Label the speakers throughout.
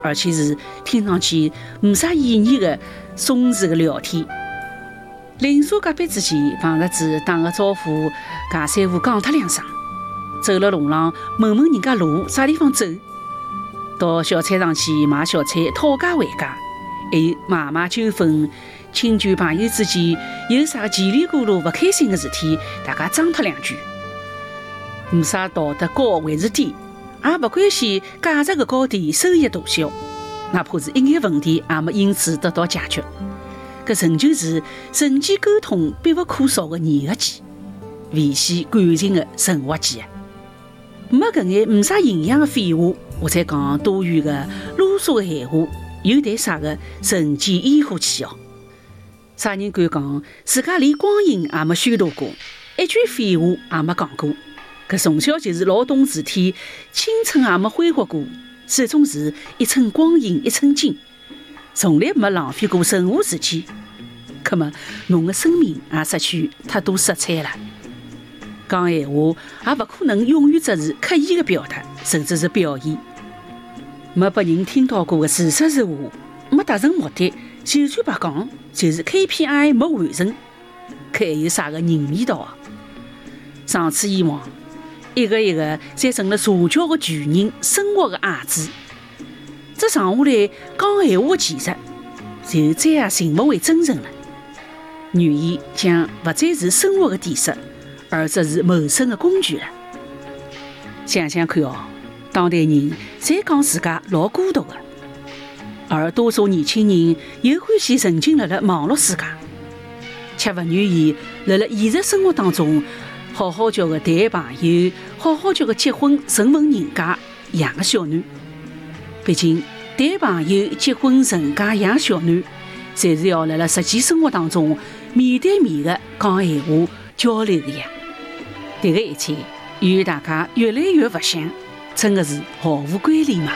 Speaker 1: 而且是听上去没啥意义的松弛的聊天。邻舍隔壁之间碰着子打个招呼，尬三胡讲脱两声，走了路上问问人家路啥地方走，到小菜场去买小菜讨价还价，还有买卖纠纷，亲眷朋友之间有啥稀里咕噜不开心的事体，大家争脱两句，没啥道德高还是低，也不关系价值的高低收益大小，哪怕是一眼问题也没因此得到解决。搿仍旧是人际沟通必不可少的粘合剂，维系感情的润滑剂。没搿眼没啥营养的废话，或者讲多余的啰嗦的闲话，又谈啥个人间烟火气哦？啥人敢讲自家连光阴也没虚度过，一句废话也没讲过？搿从小就是劳动事体，青春也没挥霍过，始终是一寸光阴一寸金，从来没浪费过任何时间。可么侬的生命也失去太多色彩了。讲闲话也不可能永远只是刻意的表达，甚至是表演。没被人听到过的事实是话，没达成目的，就算白讲，就是 KPI 没完成，可还有啥个人味道啊？长此以往，一个一个侪成了社交的巨人，生活的矮子。这长下来讲闲话的技术，就再也寻不回真诚了。语言将不再是生活的底色，而只是谋生的工具了。想想看哦，当代人侪讲自家老孤独的，而多数年轻人又欢喜沉浸辣网络世界，却不愿意辣现实生活当中好好叫个谈朋友，好好叫个结婚顺问人家养个小囡。毕竟谈朋友、结婚、成家、养小囡，侪是要辣实际生活当中面对面的讲闲话、交流的呀。这个一切与大家越来越不像，真的是毫无关联嘛。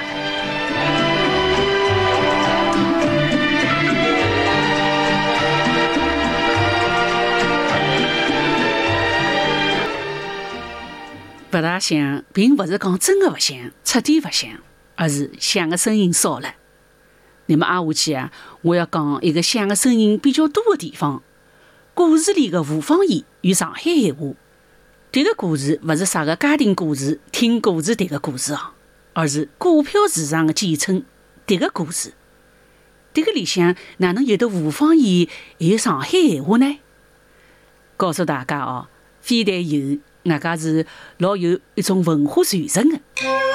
Speaker 1: 不大像，并不是讲真的不像，彻底不像，而是像的声音少了。那么挨下去啊，我要讲一个像的声音比较多的地方，故事里的吴方言与上海闲话。这个故事不是啥个家庭故事、听故事这个故事啊，而是股票市场的简称。这个故事，这个里向哪能有的吴方言还有上海闲话呢？告诉大家哦，非但有，外加是老有一种文化传承的。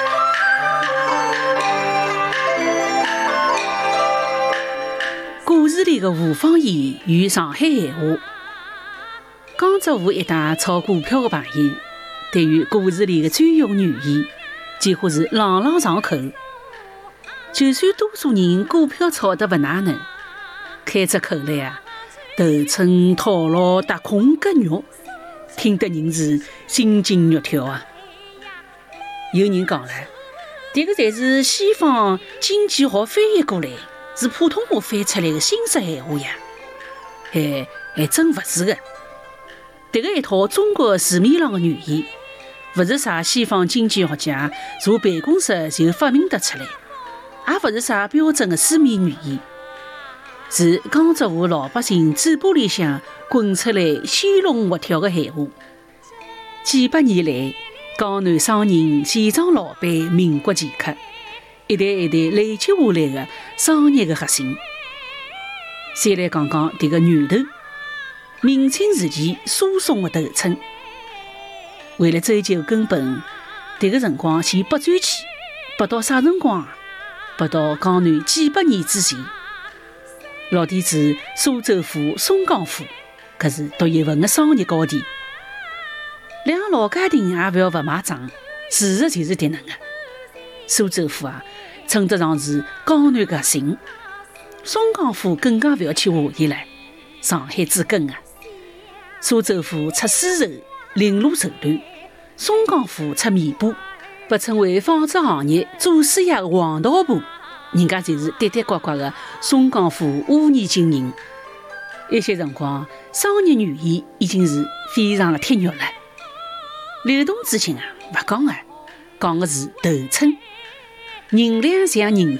Speaker 1: 故事里的吴方言与上海闲话。江浙沪一带炒股票的朋友，对于故事里的专用语言，几乎是朗朗上口。就算多数人股票炒得不哪能，开出口来啊，头寸套牢、踏空割肉，听得人是心惊肉跳啊。有人讲了，这个才是西方经济学翻译过来，是普通话翻出来的新式闲话呀。还真不是的。这个一套中国字面上的语言，不是啥西方经济学家坐办公室就发明得出来，也不是啥标准的书面语言，是江浙沪老百姓嘴巴里向滚出来鲜龙活跳的闲话。几百年来，江南商人、县庄老板、民国掮客，一代一代累积下来的商业的核心。先来讲讲这个源头。明清时期输送的头称，为了追究根本，这个辰光先不转去，不到啥辰光？不到江南几百年之前。老弟子苏州府、松江府，可是独一份的商业高地。两个老家庭也不要不买账，事实就是这能的。苏州府啊，称得上是江南革新；松江府更加不要去怀疑了，上海之根啊。苏州府出丝绸，绫罗绸缎；松江府出棉布，被称为纺织行业祖师爷的黄道布，人家就是跌跌呱呱的松江府乌泥经营。一些辰光，商业语言已经是非常的贴肉了。流动之情啊，不讲啊，讲的是头称。人两像人头啊，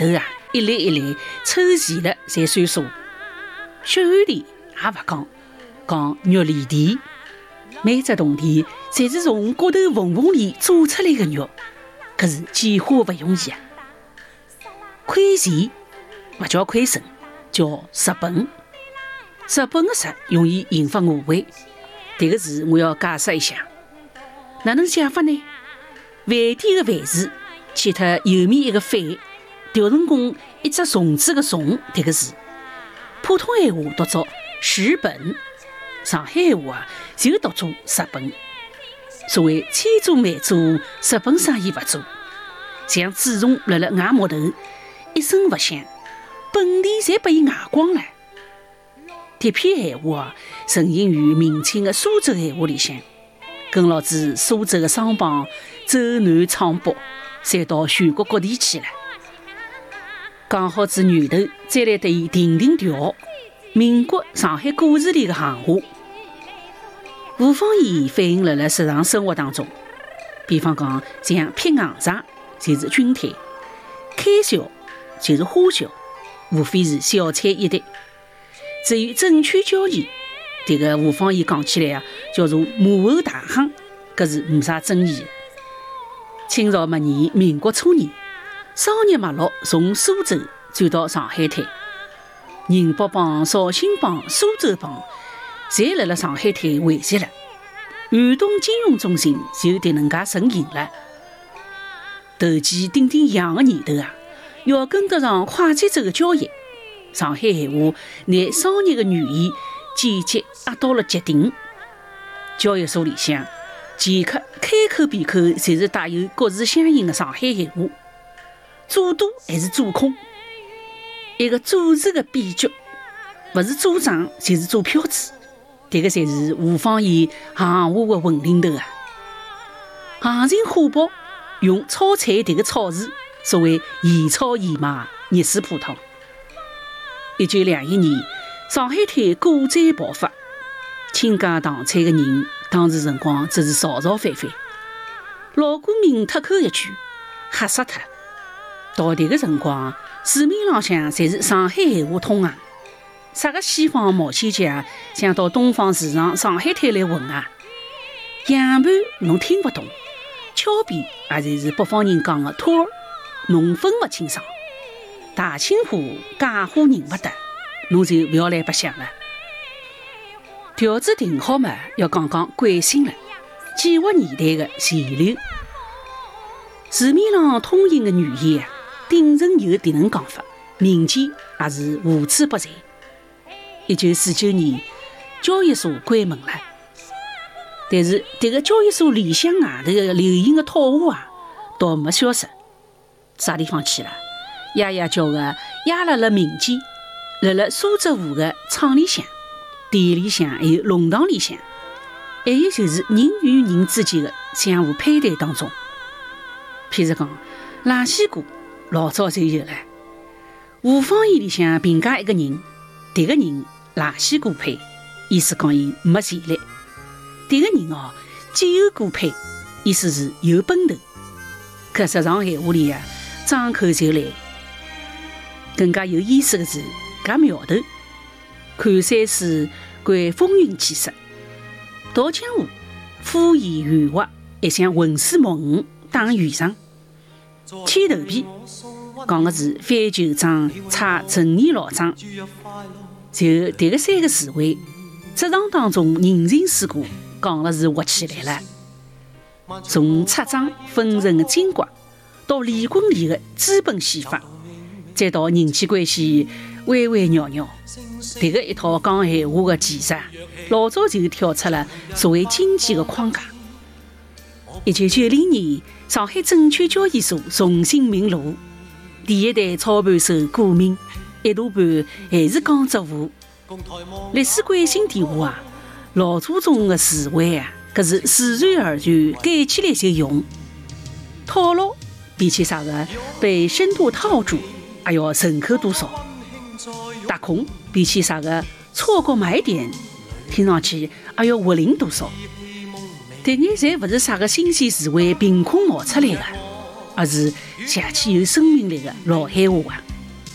Speaker 1: 一类一类抽齐了才算数。血汗田也勿讲，讲肉里田，每只铜田侪是从骨头缝缝里做出来的肉，搿是几花勿容易啊！亏钱勿叫亏损，叫蚀本。蚀本的蚀容易引发误会，迭个字我要解释一下。哪能解法呢？饭店的饭字去脱右面一个反，调成功一只虫子的虫迭个字，普通闲话读作蚀本，上海闲话就读作蚀本。所谓千做万做，蚀本生意勿做，像蛀虫辣辣外木头，一声勿响，本钿侪拨伊挨光了。迭篇闲话成形于明清的苏州闲话里向，跟牢子苏州的商帮走南闯北，侪到全国各地去了。讲好子源头，再来对伊定定调。民国上海故事里的行话，无方言反映辣日常生活当中。比方讲，像劈硬仗就是军队，开销就是花销，无非是小菜一碟。至于证券交易，迭个无方言讲起来啊，叫做幕后大行，搿是没啥争议的。清朝末年，民国初年，商业脉络从苏州转到上海滩，宁波帮、绍兴帮、苏州帮，侪辣辣上海滩汇集了。传统金融中心就迭能介成形了。投机顶顶洋的年头啊，要跟得上快节奏的交易。上海闲话拿商业的语言简洁压到了极顶。交易所里向前客开口闭口侪是带有各自相应的上海闲话，做多还是做空，一个做事的秘诀，勿是做账就是做票子，迭个才是吴方言行话的混领头啊！行情火爆，用炒菜迭个炒字，所谓现炒现卖，热水普通。1921年，上海滩股灾爆发，倾家荡产的人，当时辰光真是吵吵翻翻。老股民脱口一句，吓死脱。到迭个辰光，市面浪向侪是上海闲话通行。啥个西方冒险家想到东方市场上海滩来混啊？洋盘侬听不懂，俏皮也侪是北方人讲的托儿，侬分不清爽。大清话假话认不得，侬就不要来白相了。调子定好嘛，要讲讲惯性了。建国年代的前流，市面上通行的语言啊，顶层有迭能讲法，民间也是无处不在。1949年，交易所关门了，但是迭个交易所里向外头的流行的套话啊，倒没消失。啥地方去了？呀呀叫的压辣了民间，辣辣苏州河的厂里向、店里向，还有弄堂里向，还有就是人与人之间的相互配对当中。譬如讲，垃圾股老早就有了。吴方言里向评价一个人，迭个人垃圾股配，意思讲伊没潜力；迭个人哦，绩优股配，意思是有奔头。搿日常闲话里啊，张口就来。更加有意思的是，搿苗头看山水，观风云气势，读江湖，敷衍圆滑，还像浑水摸鱼，打圆场。牵头皮讲的是翻旧账，踩陈年老账。就迭个三个词汇，职场当中人情世故讲的是活起来了。从拆账分成的精怪，到离婚里的资本戏法，再到人际关系弯弯绕绕，迭个一套讲闲话的技术，老早就跳出了所谓经济的框架。1990年，上海证券交易所重新名录，第一代操盘手顾明，一大半还是江浙沪。历史惯性点话啊，老祖宗的智慧啊，搿是自然而然，改起来就用。套牢比起啥个被深度套住还要顺口多少？打空比起啥个错过买点，听上去还要活灵多少？迭眼侪勿是啥个新鲜词汇凭空冒出来的，而是写起有生命力的老闲话啊！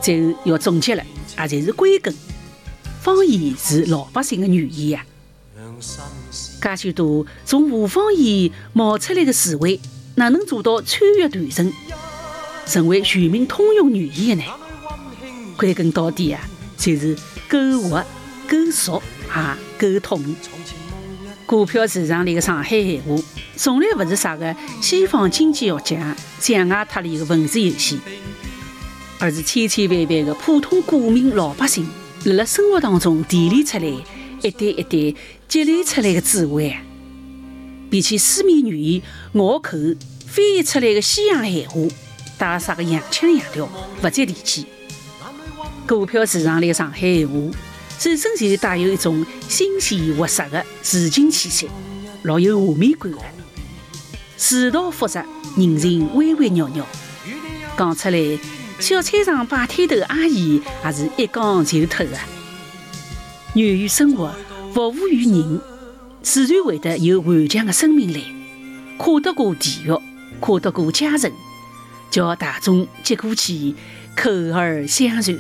Speaker 1: 最后要总结了，也就是归根。方言是老百姓的语言呀。介许多从无方言冒出来的词汇，哪能做到穿越断层，成为全民通用语言的呢？归根到底啊，就是够活、够熟也够统。股票市场里的上海闲话，从来不是啥个西方经济学家讲外脱离的文字游戏，而是千千万万的普通股民老百姓辣生活当中提炼出来一代一代积累出来的智慧啊！比起书面语言拗口翻译出来的西洋闲话，带啥个洋腔洋调，不接地气。股票市场里的上海闲话，本身就带有一种新鲜活色的市井气息，老有画面感的。词道复杂，人情弯弯绕绕，讲出来，小菜场摆摊头阿姨也是一讲就透的。源于生活，服务于人，自然会得有顽强的生命力，跨得过地域，跨得过阶层，叫大众接过去，口耳相传。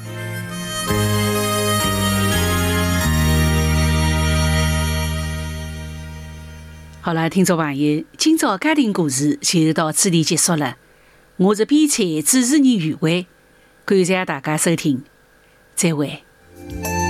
Speaker 1: 好了，听众朋友，今朝家庭故事就到此地结束了。我是编采主持人余慧，感谢大家收听，再会。